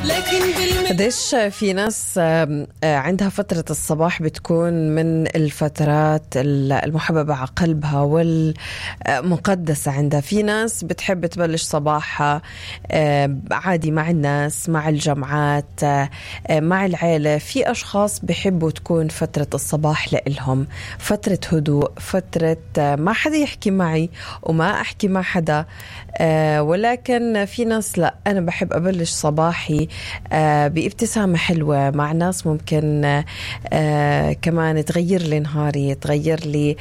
قديش في ناس عندها فترة الصباح بتكون من الفترات المحببة على قلبها والمقدسة عندها. في ناس بتحب تبلش صباحها عادي مع الناس، مع الجمعات، مع العيلة. في أشخاص بيحبوا تكون فترة الصباح لإلهم فترة هدوء، فترة ما حدا يحكي معي وما أحكي مع حدا. ولكن في ناس لا، أنا بحب أبلش صباحي بابتسامة حلوة مع ناس ممكن كمان تغير لي نهاري، تغير لي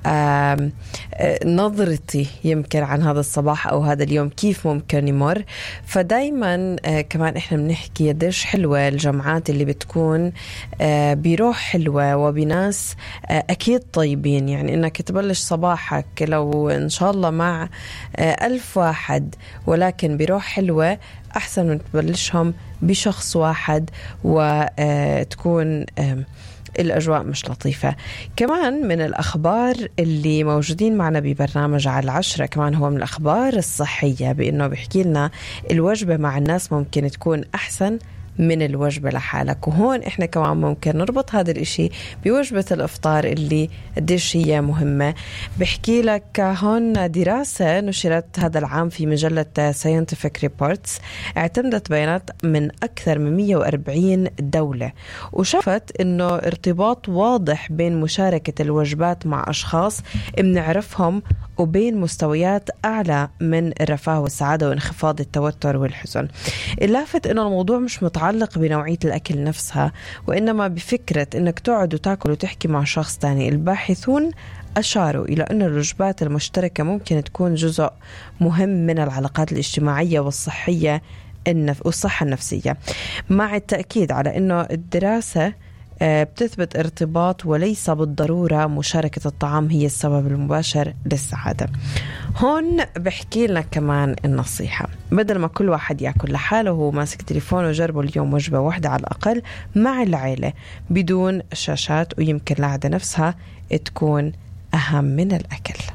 نظرتي يمكن عن هذا الصباح أو هذا اليوم كيف ممكن يمر. فدايما كمان إحنا بنحكي قديش حلوة الجمعات اللي بتكون بروح حلوة وبناس أكيد طيبين. يعني إنك تبلش صباحك لو إن شاء الله مع 1000 واحد ولكن بروح حلوة أحسن من تبلشهم بشخص واحد وتكون الأجواء مش لطيفة. كمان من الأخبار اللي موجودين معنا ببرنامج على 10 كمان هو من الأخبار الصحية، بأنه بيحكي لنا الوجبة مع الناس ممكن تكون أحسن من الوجبة لحالك. وهون إحنا كمان ممكن نربط هذا الإشي بوجبة الإفطار اللي قديش هي مهمة. بحكي لك هون دراسة نشرت هذا العام في مجلة Scientific Reports اعتمدت بيانات من أكثر من 140 دولة، وشافت إنه ارتباط واضح بين مشاركة الوجبات مع أشخاص بنعرفهم وبين مستويات أعلى من الرفاه والسعادة وانخفاض التوتر والحزن. اللافت إنه الموضوع مش متعلق بنوعية الأكل نفسها، وإنما بفكرة إنك تقعد وتاكل وتحكي مع شخص تاني. الباحثون أشاروا إلى أن الوجبات المشتركة ممكن تكون جزء مهم من العلاقات الاجتماعية والصحية والصحة النفسية، مع التأكيد على أنه الدراسة بتثبت ارتباط وليس بالضرورة مشاركة الطعام هي السبب المباشر للسعادة. هون بحكي لنا كمان النصيحة، بدل ما كل واحد يأكل لحاله وهو ماسك تليفونه، جربوا اليوم وجبة واحدة على الأقل مع العيلة بدون شاشات، ويمكن القعدة نفسها تكون أهم من الأكل.